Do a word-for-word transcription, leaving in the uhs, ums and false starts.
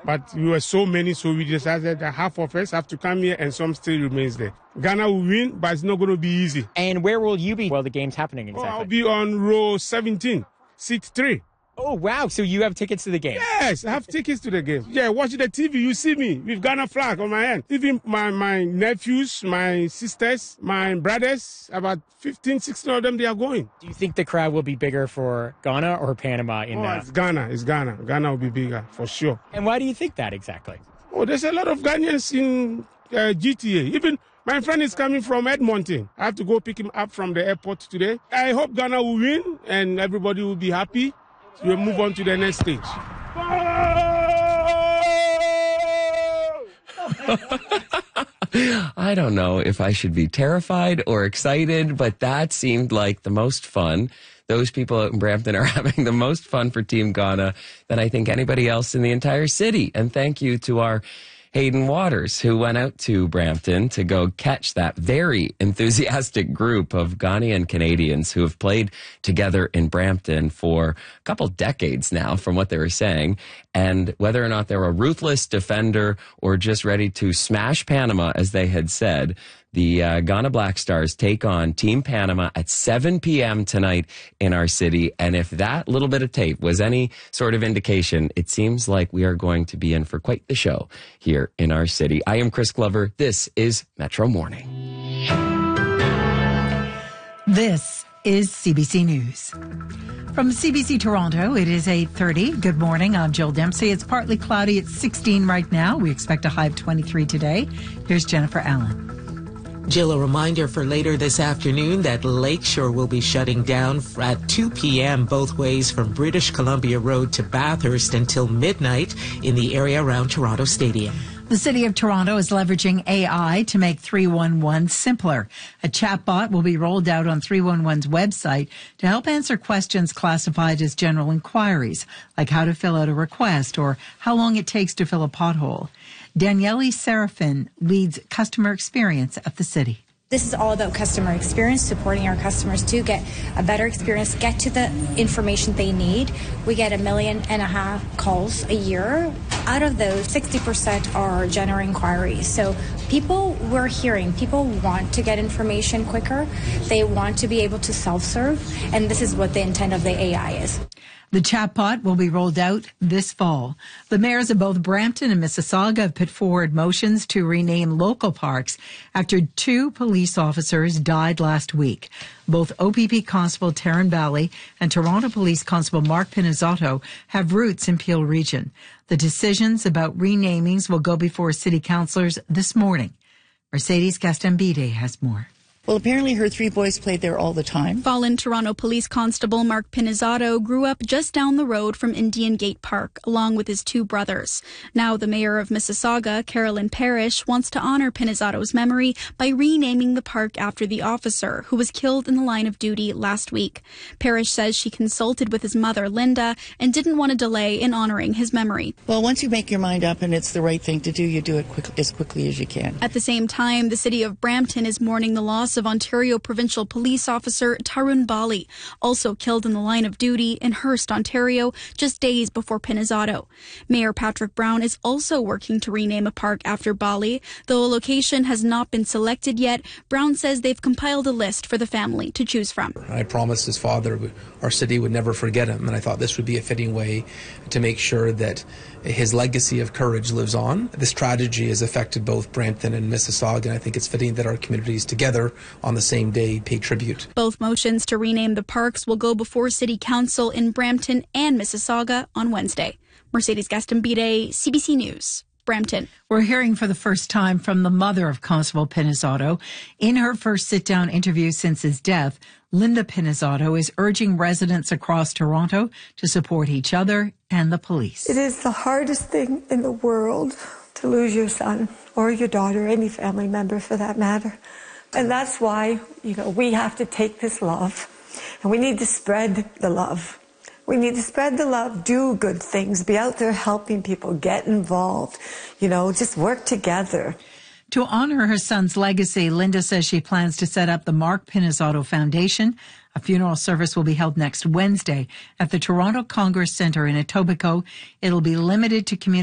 But we were so many, so we decided that half of us have to come here and some still remains there. Ghana will win, but it's not going to be easy. And where will you be while the game's happening exactly? Oh, I'll be on row seventeen, seat three. Oh, wow. So you have tickets to the game? Yes, I have tickets to the game. Yeah, watch the T V. You see me with Ghana flag on my hand. Even my, my nephews, my sisters, my brothers, about fifteen, sixteen of them, they are going. Do you think the crowd will be bigger for Ghana or Panama? In oh, uh... it's Ghana. It's Ghana. Ghana will be bigger, for sure. And why do you think that exactly? Oh, there's a lot of Ghanaians in uh, G T A. Even my friend is coming from Edmonton. I have to go pick him up from the airport today. I hope Ghana will win and everybody will be happy. So we'll move on to the next stage. I don't know if I should be terrified or excited, but that seemed like the most fun. Those people out in Brampton are having the most fun for Team Ghana than I think anybody else in the entire city. And thank you to our Hayden Waters, who went out to Brampton to go catch that very enthusiastic group of Ghanaian Canadians who have played together in Brampton for a couple decades now, from what they were saying. And whether or not they're a ruthless defender or just ready to smash Panama, as they had said, the uh, Ghana Black Stars take on Team Panama at seven p.m. tonight in our city. And if that little bit of tape was any sort of indication, it seems like we are going to be in for quite the show here in our city. I am Chris Glover. This is Metro Morning. This is C B C News. From C B C Toronto, it is eight thirty. Good morning. I'm Jill Dempsey. It's partly cloudy at sixteen right now. We expect a high of twenty-three today. Here's Jennifer Allen. Jill, a reminder for later this afternoon that Lakeshore will be shutting down at two p.m. both ways from British Columbia Road to Bathurst until midnight in the area around Toronto Stadium. The City of Toronto is leveraging A I to make three one one simpler. A chatbot will be rolled out on three one one's website to help answer questions classified as general inquiries, like how to fill out a request or how long it takes to fill a pothole. Danielle Serafin leads customer experience at the city. This is all about customer experience, supporting our customers to get a better experience, get to the information they need. We get a million and a half calls a year. Out of those, sixty percent are general inquiries. So people we're hearing, people want to get information quicker. They want to be able to self-serve. And this is what the intent of the A I is. The chatbot will be rolled out this fall. The mayors of both Brampton and Mississauga have put forward motions to rename local parks after two police officers died last week. Both O P P Constable Taryn Bally and Toronto Police Constable Mark Pinizzato have roots in Peel Region. The decisions about renamings will go before city councillors this morning. Mercedes Gastambide has more. Well, apparently her three boys played there all the time. Fallen Toronto Police Constable Mark Pinizzato grew up just down the road from Indian Gate Park, along with his two brothers. Now the mayor of Mississauga, Carolyn Parrish, wants to honor Pinizzato's memory by renaming the park after the officer who was killed in the line of duty last week. Parrish says she consulted with his mother, Linda, and didn't want to delay in honoring his memory. Well, once you make your mind up and it's the right thing to do, you do it quick, as quickly as you can. At the same time, the city of Brampton is mourning the loss of Ontario Provincial Police Officer Tarun Bally, also killed in the line of duty in Hearst, Ontario, just days before Pinizzato. Mayor Patrick Brown is also working to rename a park after Bally. Though a location has not been selected yet, Brown says they've compiled a list for the family to choose from. I promised his father our city would never forget him, and I thought this would be a fitting way to make sure that his legacy of courage lives on. This tragedy has affected both Brampton and Mississauga, and I think it's fitting that our communities together on the same day pay tribute. Both motions to rename the parks will go before City Council in Brampton and Mississauga on Wednesday. Mercedes Gastambide, C B C News, Brampton. We're hearing for the first time from the mother of Constable Pinizzato. In her first sit-down interview since his death, Linda Pinizzato is urging residents across Toronto to support each other and the police. It is the hardest thing in the world to lose your son or your daughter, any family member for that matter. And that's why, you know, we have to take this love and we need to spread the love. We need to spread the love, do good things, be out there helping people, get involved, you know, just work together. To honor her son's legacy, Linda says she plans to set up the Mark Pinizzato Foundation. A funeral service will be held next Wednesday at the Toronto Congress Centre in Etobicoke. It'll be limited to community